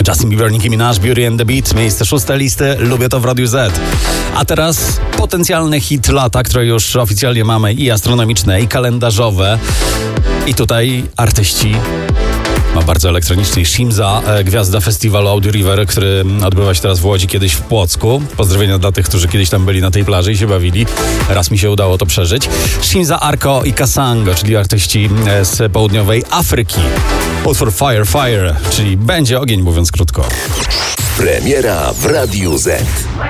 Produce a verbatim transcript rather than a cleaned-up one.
Justin Bieber, Nicki Minaj, Beauty and the Beat, miejsce szóste listy, lubię to w Radiu Z. A teraz potencjalny hit lata, które już oficjalnie mamy i astronomiczne, i kalendarzowe. I tutaj artyści ma bardzo elektroniczny Shimza, gwiazda festiwalu Audio River, który odbywa się teraz w Łodzi, kiedyś w Płocku. Pozdrowienia dla tych, którzy kiedyś tam byli na tej plaży i się bawili. Raz mi się udało to przeżyć. Shimza, Arko i Kasango, czyli artyści z południowej Afryki. Utwór Fire Fire, czyli będzie ogień, mówiąc krótko. Premiera w Radiu Z.